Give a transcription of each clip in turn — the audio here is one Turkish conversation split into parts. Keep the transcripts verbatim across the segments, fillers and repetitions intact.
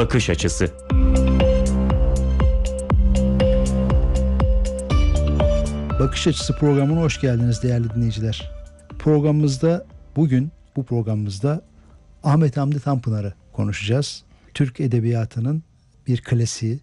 bakış açısı. Bakış Açısı programına hoş geldiniz değerli dinleyiciler. Programımızda bugün, bu programımızda Ahmet Hamdi Tanpınar'ı konuşacağız. Türk Edebiyatı'nın bir klasiği.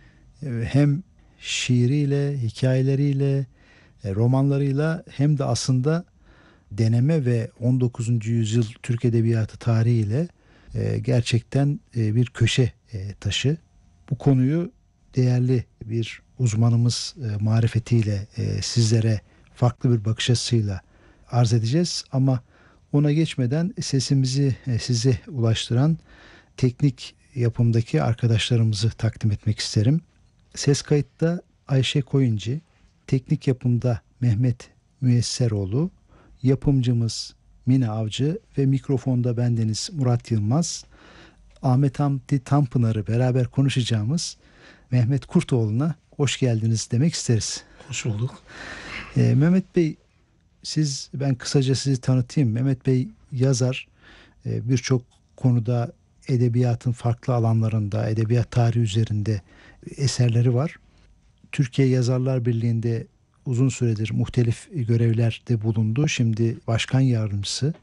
Hem şiiriyle, hikayeleriyle, romanlarıyla hem de aslında deneme ve on dokuzuncu yüzyıl Türk Edebiyatı tarihiyle gerçekten bir köşe taşı. Bu konuyu değerli bir uzmanımız marifetiyle sizlere farklı bir bakış açısıyla arz edeceğiz. Ama ona geçmeden sesimizi size ulaştıran teknik yapımdaki arkadaşlarımızı takdim etmek isterim. Ses kayıtta Ayşe Koyuncu, teknik yapımda Mehmet Müyesseroğlu, yapımcımız Mine Avcı ve mikrofonda bendeniz Murat Yılmaz. Ahmet Hamdi Tanpınar'ı beraber konuşacağımız Mehmet Kurtoğlu'na hoş geldiniz demek isteriz. Hoş bulduk. Ee, Mehmet Bey, siz ben kısaca sizi tanıtayım. Mehmet Bey yazar, ee, birçok konuda edebiyatın farklı alanlarında, edebiyat tarihi üzerinde eserleri var. Türkiye Yazarlar Birliği'nde uzun süredir muhtelif görevlerde bulundu. Şimdi başkan yardımcısı.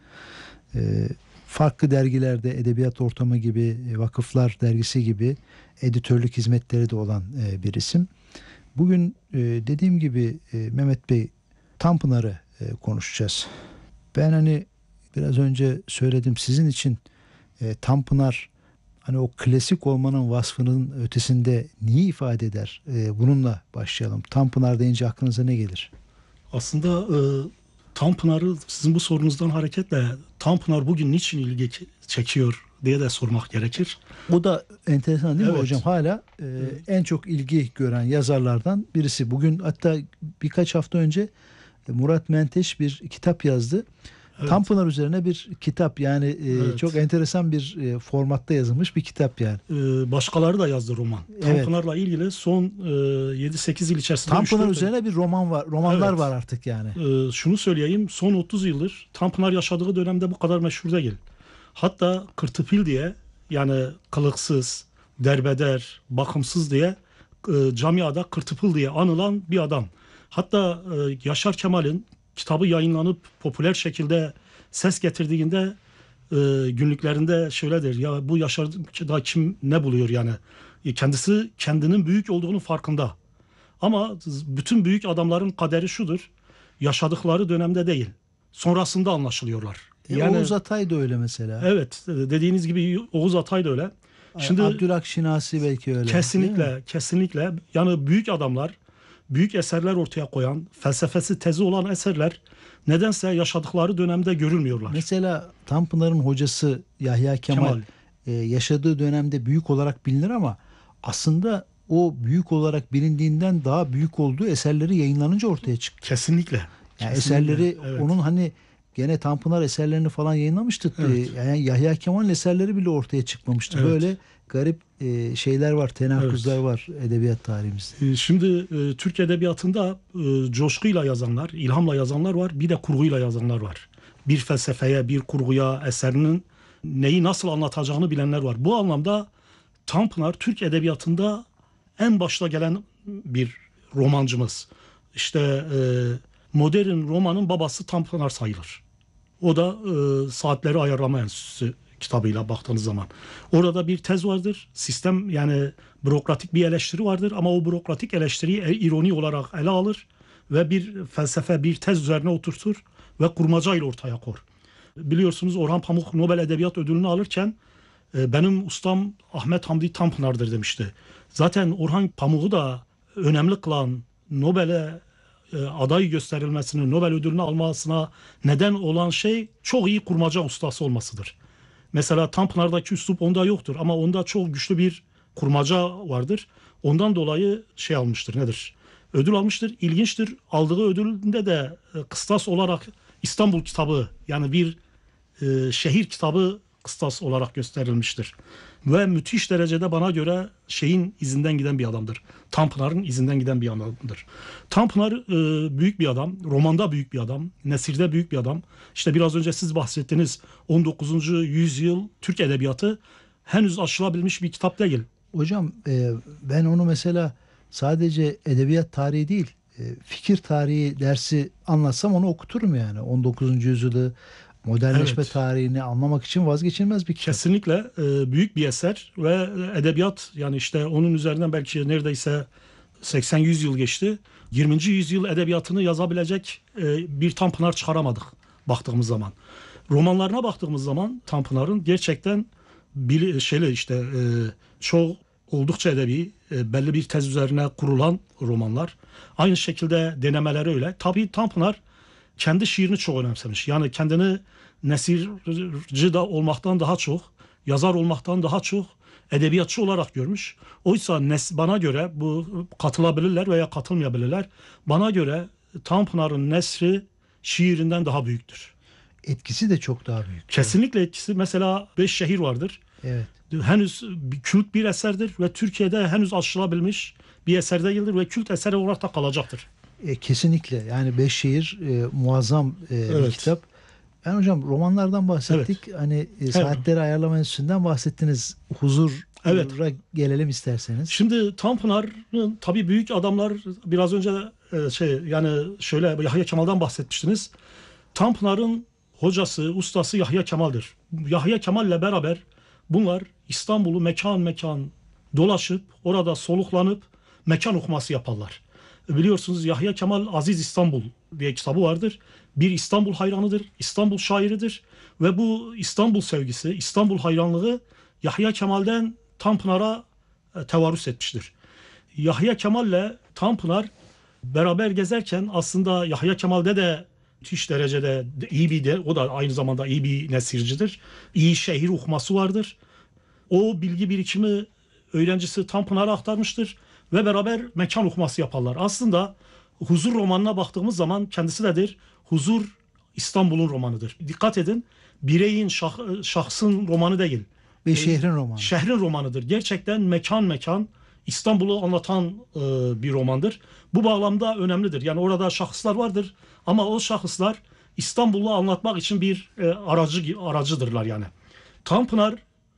Ee, farklı dergilerde Edebiyat Ortamı gibi, Vakıflar Dergisi gibi editörlük hizmetleri de olan e, bir isim. Bugün e, dediğim gibi e, Mehmet Bey, Tanpınar'ı e, konuşacağız. Ben hani biraz önce söyledim, sizin için e, Tanpınar hani o klasik olmanın vasfının ötesinde neyi ifade eder? E, bununla başlayalım. Tanpınar deyince aklınıza ne gelir? Aslında e, Tanpınar'ı sizin bu sorunuzdan hareketle Tanpınar bugün niçin ilgi çekiyor diye de sormak gerekir. O da enteresan değil mi evet. hocam? Hala e, evet. en çok ilgi gören yazarlardan birisi. Bugün hatta birkaç hafta önce Murat Menteş bir kitap yazdı. Evet. Tanpınar üzerine bir kitap, yani e, evet. çok enteresan bir e, formatta yazılmış bir kitap yani. Ee, başkaları da yazdı roman. Evet. Tanpınar'la ilgili son e, yedi sekiz yıl içerisinde. Tanpınar üzerine bir roman var, romanlar evet. var artık yani. Ee, şunu söyleyeyim, son otuz yıldır Tanpınar yaşadığı dönemde bu kadar meşhur değil. Hatta Kırtıpil diye, yani kılıksız, derbeder, bakımsız diye e, camiada Kırtıpıl diye anılan bir adam. Hatta e, Yaşar Kemal'in kitabı yayınlanıp popüler şekilde ses getirdiğinde e, günlüklerinde şöyledir: ya bu Yaşar'da kim ne buluyor yani. E, kendisi kendinin büyük olduğunu farkında. Ama bütün büyük adamların kaderi şudur: yaşadıkları dönemde değil, sonrasında anlaşılıyorlar. E, yani, Oğuz Atay da öyle mesela. Evet, dediğiniz gibi Oğuz Atay da öyle. Şimdi Abdülhak Şinasi belki öyle. Kesinlikle, kesinlikle. Yani büyük adamlar, büyük eserler ortaya koyan, felsefesi tezi olan eserler nedense yaşadıkları dönemde görülmüyorlar. Mesela Tanpınar'ın hocası Yahya Kemal, Kemal. E, yaşadığı dönemde büyük olarak bilinir ama aslında o büyük olarak bilindiğinden daha büyük olduğu eserleri yayınlanınca ortaya çıktı. Kesinlikle. Yani Kesinlikle. Eserleri evet. onun hani gene Tanpınar eserlerini falan yayınlamıştı. Evet. Yani Yahya Kemal'in eserleri bile ortaya çıkmamıştı. Evet. Böyle garip e, şeyler var, tenakkuzlar evet. var edebiyat tarihimizde. Şimdi e, Türk edebiyatında e, coşkuyla yazanlar, ilhamla yazanlar var. Bir de kurguyla yazanlar var. Bir felsefeye, bir kurguya, eserinin neyi nasıl anlatacağını bilenler var. Bu anlamda Tanpınar Türk edebiyatında en başta gelen bir romancımız. İşte e, modern romanın babası Tanpınar sayılır. O da e, Saatleri Ayarlama Enstitüsü kitabıyla baktığınız zaman. Orada bir tez vardır. Sistem, yani bürokratik bir eleştiri vardır ama o bürokratik eleştiriyi ironi olarak ele alır ve bir felsefe, bir tez üzerine oturtur ve kurmacayla ortaya koyar. Biliyorsunuz Orhan Pamuk Nobel Edebiyat Ödülünü alırken e, benim ustam Ahmet Hamdi Tanpınar'dır demişti. Zaten Orhan Pamuk'u da önemli kılan, Nobel'e e, aday gösterilmesini, Nobel ödülünü almasına neden olan şey çok iyi kurmaca ustası olmasıdır. Mesela Tanpınar'daki üslup onda yoktur ama onda çok güçlü bir kurmaca vardır. Ondan dolayı şey almıştır, nedir? Ödül almıştır. İlginçtir. Aldığı ödülünde de e, kıstas olarak İstanbul kitabı, yani bir e, şehir kitabı kıstas olarak gösterilmiştir. Ve müthiş derecede bana göre şeyin izinden giden bir adamdır. Tanpınar'ın izinden giden bir adamdır. Tanpınar e, büyük bir adam. Romanda büyük bir adam. Nesirde büyük bir adam. İşte biraz önce siz bahsettiniz on dokuzuncu yüzyıl Türk edebiyatı henüz aşılabilmiş bir kitap değil. Hocam e, ben onu mesela sadece edebiyat tarihi değil, e, fikir tarihi dersi anlatsam onu okuturum yani. on dokuzuncu yüzyılı, modernleşme Evet. tarihini anlamak için vazgeçilmez bir kitap. Kesinlikle e, büyük bir eser ve edebiyat, yani işte onun üzerinden belki neredeyse seksen yüz yıl geçti. yirminci yüzyıl edebiyatını yazabilecek e, bir Tanpınar çıkaramadık baktığımız zaman. Romanlarına baktığımız zaman Tanpınar'ın gerçekten bili, şeyle işte e, çok oldukça edebi, e, belli bir tez üzerine kurulan romanlar. Aynı şekilde denemeleri öyle. Tabii Tanpınar kendi şiirini çok önemsemiş. Yani kendini nesirci da olmaktan daha çok, yazar olmaktan daha çok edebiyatçı olarak görmüş. Oysa nes- bana göre, bu katılabilirler veya katılmayabilirler, bana göre Tanpınar'ın nesri şiirinden daha büyüktür. Etkisi de çok daha büyük. Kesinlikle etkisi. Mesela Beş Şehir vardır. Evet. Henüz bir kült bir eserdir ve Türkiye'de henüz aşılabilmiş bir eser değildir ve kült eser olarak da kalacaktır. E, kesinlikle yani Beşşehir e, muazzam e, bir Evet. kitap. Ben hocam romanlardan bahsettik. Hani e, saatleri ayarlama enstitüsünden bahsettiniz. Huzura Evet. gelelim isterseniz. Şimdi Tanpınar'ın tabii büyük adamlar, biraz önce e, şey yani şöyle Yahya Kemal'dan bahsetmiştiniz. Tanpınar'ın hocası, ustası Yahya Kemal'dir. Yahya Kemal'le beraber bunlar İstanbul'u mekan mekan dolaşıp orada soluklanıp mekan okuması yaparlar. Biliyorsunuz Yahya Kemal Aziz İstanbul diye kitabı vardır. Bir İstanbul hayranıdır, İstanbul şairidir ve bu İstanbul sevgisi, İstanbul hayranlığı Yahya Kemal'den Tanpınar'a e, tevarüs etmiştir. Yahya Kemal'le Tanpınar beraber gezerken aslında Yahya Kemal'de de müthiş derecede iyi bir de, o da aynı zamanda iyi bir nesircidir. İyi şehir okuması vardır. O bilgi birikimi öğrencisi Tanpınar'a aktarmıştır ve beraber mekan okuması yaparlar. Aslında Huzur romanına baktığımız zaman kendisi dedir. Huzur İstanbul'un romanıdır. Dikkat edin, bireyin, şah, şahsın romanı değil. Ve şehrin romanı. Şehrin romanıdır. Gerçekten mekan mekan İstanbul'u anlatan e, bir romandır. Bu bağlamda önemlidir. Yani orada şahıslar vardır ama o şahıslar İstanbul'u anlatmak için bir e, aracı aracıdırlar yani. Tanpınar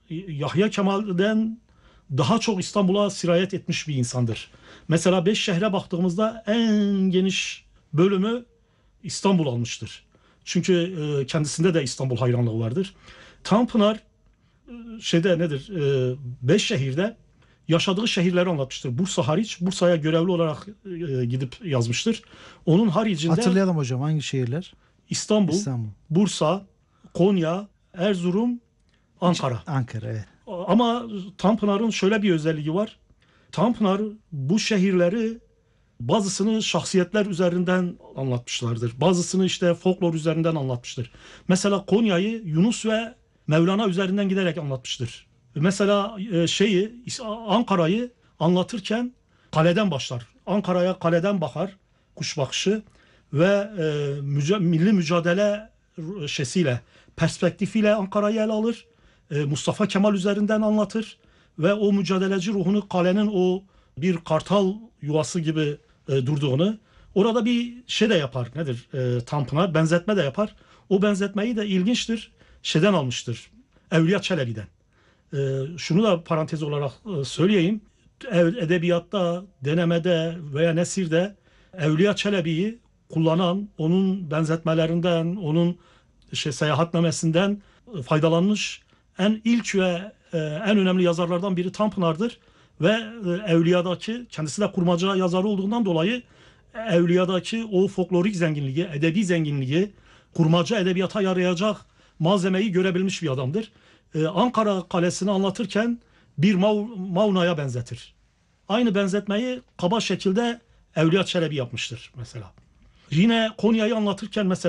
Yahya Kemal'den daha çok İstanbul'a sirayet etmiş bir insandır. Mesela Beş Şehre baktığımızda en geniş bölümü İstanbul almıştır. Çünkü e, kendisinde de İstanbul hayranlığı vardır. Tanpınar e, şeyde nedir? E, Beş Şehir'de yaşadığı şehirleri anlatmıştır. Bursa hariç, Bursa'ya görevli olarak e, gidip yazmıştır. Onun haricinde Hatırlayalım hocam hangi şehirler? İstanbul, İstanbul. Bursa, Konya, Erzurum, Ankara. Ankara, evet. Ama Tanpınar'ın şöyle bir özelliği var. Tanpınar bu şehirleri bazısını şahsiyetler üzerinden anlatmışlardır. Bazısını işte folklor üzerinden anlatmıştır. Mesela Konya'yı Yunus ve Mevlana üzerinden giderek anlatmıştır. Mesela e, şeyi Ankara'yı anlatırken kaleden başlar. Ankara'ya kaleden bakar, kuş bakışı ve e, müca- milli mücadele şeysiyle, perspektifiyle Ankara'yı ele alır. E, Mustafa Kemal üzerinden anlatır ve o mücadeleci ruhunu, kalenin o bir kartal yuvası gibi e, durduğunu, orada bir şey de yapar. Nedir? E, Tanpınar benzetme de yapar. O benzetmeyi de ilginçtir. Şeyden almıştır. Evliya Çelebi'den. E, şunu da parantez olarak e, söyleyeyim. Edebiyatta, denemede veya nesirde Evliya Çelebi'yi kullanan, onun benzetmelerinden, onun şey, seyahatnamesinden e, faydalanmış en ilk ve e, en önemli yazarlardan biri Tanpınar'dır. Ve e, Evliya'daki, kendisi de kurmaca yazarı olduğundan dolayı Evliya'daki o folklorik zenginliği, edebi zenginliği, kurmaca edebiyata yarayacak malzemeyi görebilmiş bir adamdır. Ee, Ankara Kalesi'ni anlatırken bir Mav Mauna'ya benzetir. Aynı benzetmeyi kaba şekilde Evliya Çelebi yapmıştır mesela. Yine Konya'yı anlatırken mesela